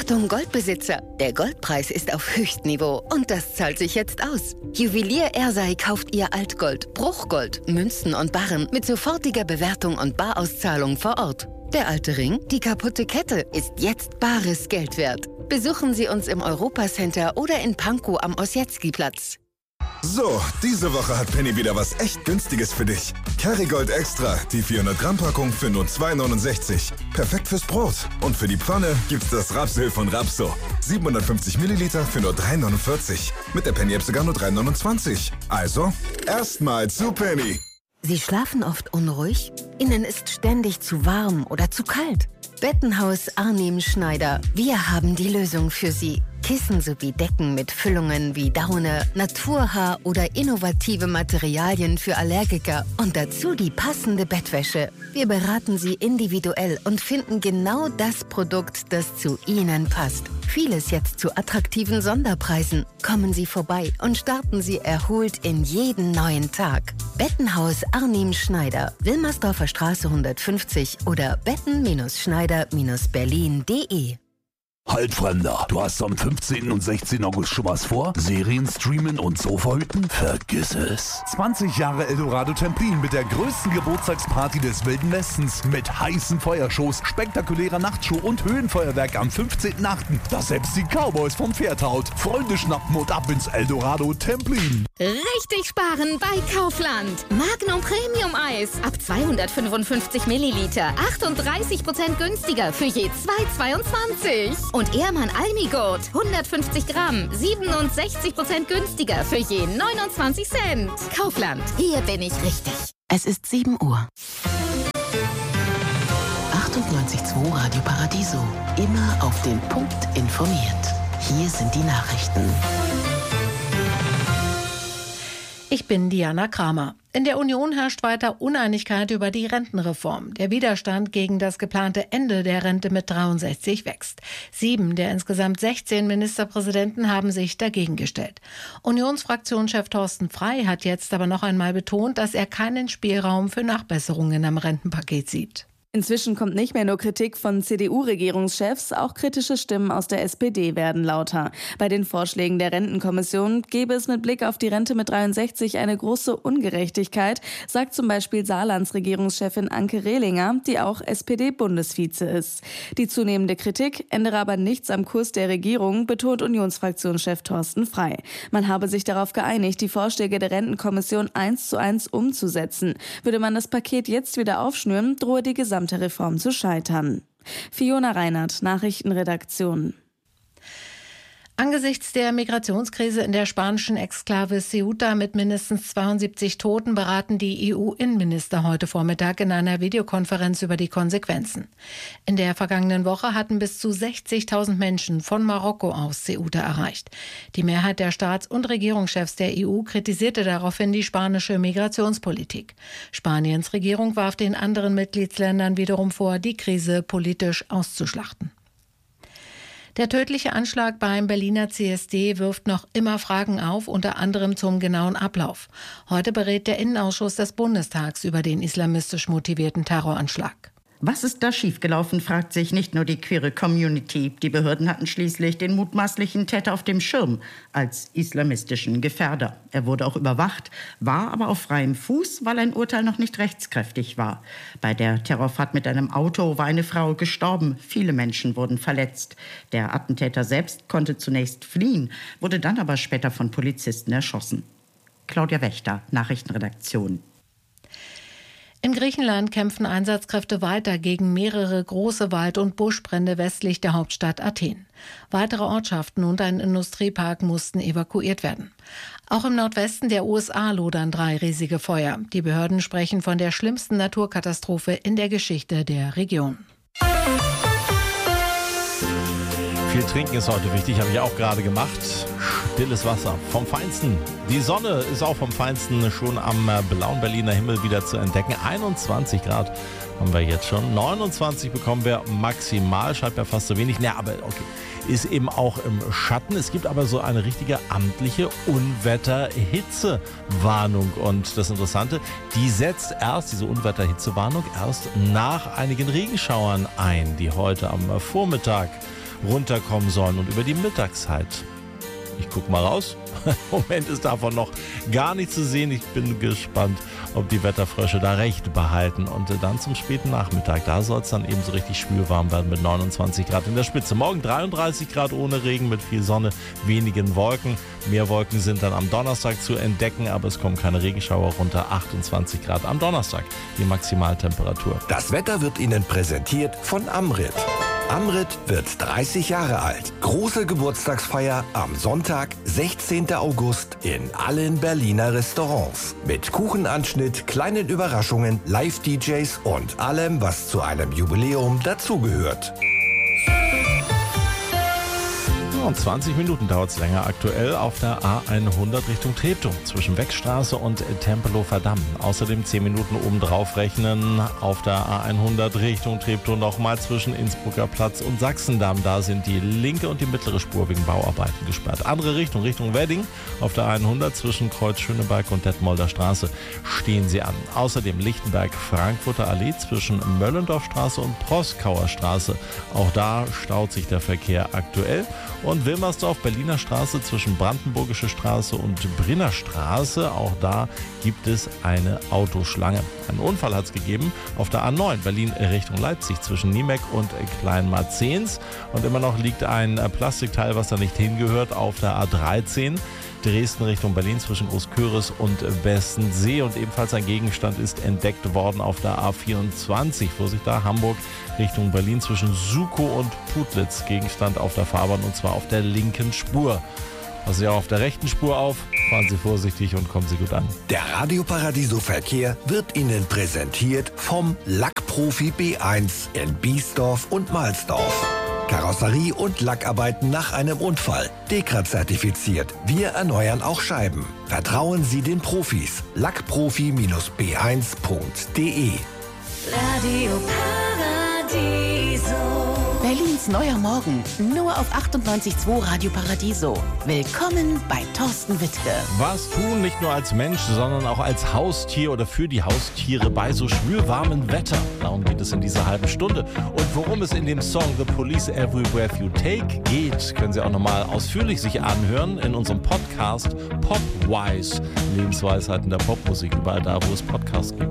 Achtung Goldbesitzer, der Goldpreis ist auf Höchstniveau und das zahlt sich jetzt aus. Juwelier Ersei kauft ihr Altgold, Bruchgold, Münzen und Barren mit sofortiger Bewertung und Barauszahlung vor Ort. Der alte Ring, die kaputte Kette, ist jetzt bares Geld wert. Besuchen Sie uns im Europacenter oder in Pankow am Ossietzky-Platz. So, diese Woche hat Penny wieder was echt Günstiges für dich. Kerrygold Extra, die 400 Gramm Packung für nur 2,69. Perfekt fürs Brot. Und für die Pfanne gibt's das Rapsöl von Rapso. 750 Milliliter für nur 3,49. Mit der Penny-App sogar nur 3,29. Also, erstmal zu Penny. Sie schlafen oft unruhig? Ihnen ist ständig zu warm oder zu kalt? Bettenhaus Arnim Schneider. Wir haben die Lösung für Sie. Kissen sowie Decken mit Füllungen wie Daune, Naturhaar oder innovative Materialien für Allergiker und dazu die passende Bettwäsche. Wir beraten Sie individuell und finden genau das Produkt, das zu Ihnen passt. Vieles jetzt zu attraktiven Sonderpreisen. Kommen Sie vorbei und starten Sie erholt in jeden neuen Tag. Bettenhaus Arnim Schneider, Wilmersdorfer Straße 150 oder betten-schneider-berlin.de. Halt, Fremder, du hast am 15. und 16. August schon was vor? Serien streamen und Sofa hüten? Vergiss es. 20 Jahre Eldorado Templin mit der größten Geburtstagsparty des Wilden Westens mit heißen Feuershows, spektakulärer Nachtshow und Höhenfeuerwerk am 15.8. Das selbst die Cowboys vom Pferd haut. Freunde schnappen und ab ins Eldorado Templin. Richtig sparen bei Kaufland. Magnum Premium Eis ab 255 Milliliter. 38% günstiger für je 2,22. Und Ehrmann Almigurt, 150 Gramm, 67% günstiger für je 29 Cent. Kaufland, hier bin ich richtig. Es ist 7 Uhr. 98.2 Radio Paradiso. Immer auf den Punkt informiert. Hier sind die Nachrichten. Ich bin Diana Kramer. In der Union herrscht weiter Uneinigkeit über die Rentenreform. Der Widerstand gegen das geplante Ende der Rente mit 63 wächst. 7 der insgesamt 16 Ministerpräsidenten haben sich dagegen gestellt. Unionsfraktionschef Thorsten Frey hat jetzt aber noch einmal betont, dass er keinen Spielraum für Nachbesserungen am Rentenpaket sieht. Inzwischen kommt nicht mehr nur Kritik von CDU-Regierungschefs, auch kritische Stimmen aus der SPD werden lauter. Bei den Vorschlägen der Rentenkommission gäbe es mit Blick auf die Rente mit 63 eine große Ungerechtigkeit, sagt zum Beispiel Saarlands Regierungschefin Anke Rehlinger, die auch SPD-Bundesvize ist. Die zunehmende Kritik ändere aber nichts am Kurs der Regierung, betont Unionsfraktionschef Thorsten Frey. Man habe sich darauf geeinigt, die Vorschläge der Rentenkommission 1:1 umzusetzen. Würde man das Paket jetzt wieder aufschnüren, drohe die gesamte Reform zu scheitern. Fiona Reinhardt, Nachrichtenredaktion. Angesichts der Migrationskrise in der spanischen Exklave Ceuta mit mindestens 72 Toten beraten die EU-Innenminister heute Vormittag in einer Videokonferenz über die Konsequenzen. In der vergangenen Woche hatten bis zu 60.000 Menschen von Marokko aus Ceuta erreicht. Die Mehrheit der Staats- und Regierungschefs der EU kritisierte daraufhin die spanische Migrationspolitik. Spaniens Regierung warf den anderen Mitgliedsländern wiederum vor, die Krise politisch auszuschlachten. Der tödliche Anschlag beim Berliner CSD wirft noch immer Fragen auf, unter anderem zum genauen Ablauf. Heute berät der Innenausschuss des Bundestags über den islamistisch motivierten Terroranschlag. Was ist da schiefgelaufen, fragt sich nicht nur die queere Community. Die Behörden hatten schließlich den mutmaßlichen Täter auf dem Schirm als islamistischen Gefährder. Er wurde auch überwacht, war aber auf freiem Fuß, weil ein Urteil noch nicht rechtskräftig war. Bei der Terrorfahrt mit einem Auto war eine Frau gestorben. Viele Menschen wurden verletzt. Der Attentäter selbst konnte zunächst fliehen, wurde dann aber später von Polizisten erschossen. Claudia Wächter, Nachrichtenredaktion. In Griechenland kämpfen Einsatzkräfte weiter gegen mehrere große Wald- und Buschbrände westlich der Hauptstadt Athen. Weitere Ortschaften und ein Industriepark mussten evakuiert werden. Auch im Nordwesten der USA lodern 3 riesige Feuer. Die Behörden sprechen von der schlimmsten Naturkatastrophe in der Geschichte der Region. Viel trinken ist heute wichtig, habe ich auch gerade gemacht. Stilles Wasser vom Feinsten. Die Sonne ist auch vom Feinsten schon am blauen Berliner Himmel wieder zu entdecken. 21 Grad haben wir jetzt schon. 29 bekommen wir maximal, scheint mir fast so wenig. Ja, aber okay, ist eben auch im Schatten. Es gibt aber so eine richtige amtliche Unwetter-Hitzewarnung. Und das Interessante, die setzt diese Unwetter-Hitzewarnung erst nach einigen Regenschauern ein, die heute am Vormittag runterkommen sollen und über die Mittagszeit. Ich gucke mal raus. Im Moment ist davon noch gar nichts zu sehen. Ich bin gespannt, ob die Wetterfrösche da recht behalten. Und dann zum späten Nachmittag, da soll es dann eben so richtig schwülwarm werden mit 29 Grad in der Spitze. Morgen 33 Grad ohne Regen mit viel Sonne, wenigen Wolken. Mehr Wolken sind dann am Donnerstag zu entdecken, aber es kommen keine Regenschauer runter. 28 Grad am Donnerstag, die Maximaltemperatur. Das Wetter wird Ihnen präsentiert von Amrit. Amrit wird 30 Jahre alt. Große Geburtstagsfeier am Sonntag, 16. August in allen Berliner Restaurants. Mit Kuchenanschnitt, kleinen Überraschungen, Live-DJs und allem, was zu einem Jubiläum dazugehört. Und 20 Minuten dauert es länger aktuell auf der A100 Richtung Treptow zwischen Weckstraße und Tempelhofer Damm. Außerdem 10 Minuten obendrauf rechnen auf der A100 Richtung Treptow nochmal zwischen Innsbrucker Platz und Sachsendamm. Da sind die linke und die mittlere Spur wegen Bauarbeiten gesperrt. Andere Richtung Wedding auf der A100 zwischen Kreuz Schöneberg und Detmolder Straße stehen sie an. Außerdem Lichtenberg-Frankfurter Allee zwischen Möllendorfstraße und Proskauer Straße. Auch da staut sich der Verkehr aktuell. Und Wilmersdorf, Berliner Straße zwischen Brandenburgische Straße und Brinner Straße. Auch da gibt es eine Autoschlange. Einen Unfall hat es gegeben auf der A9 Berlin Richtung Leipzig zwischen Niemeck und Kleinmarzens. Und immer noch liegt ein Plastikteil, was da nicht hingehört, auf der A13. Dresden Richtung Berlin zwischen Großköris und Bestensee. Und ebenfalls ein Gegenstand ist entdeckt worden auf der A24. Vorsicht da, Hamburg Richtung Berlin zwischen Sukow und Putlitz. Gegenstand auf der Fahrbahn und zwar auf der linken Spur. Passen Sie auch auf der rechten Spur auf, fahren Sie vorsichtig und kommen Sie gut an. Der Radio Paradiso Verkehr wird Ihnen präsentiert vom Lackprofi B1 in Biesdorf und Mahlsdorf. Karosserie und Lackarbeiten nach einem Unfall. Dekra-zertifiziert. Wir erneuern auch Scheiben. Vertrauen Sie den Profis. Lackprofi-b1.de. Radio Paradiso. Berlins neuer Morgen. Nur auf 98.2 Radio Paradiso. Willkommen bei Thorsten Wittke. Was tun, nicht nur als Mensch, sondern auch als Haustier oder für die Haustiere bei so schwülwarmem Wetter? Darum geht es in dieser halben Stunde. Und worum es in dem Song The Police Every Breath You Take geht, können Sie auch nochmal ausführlich sich anhören in unserem Podcast Popwise. Lebensweisheiten der Popmusik, überall da, wo es Podcasts gibt.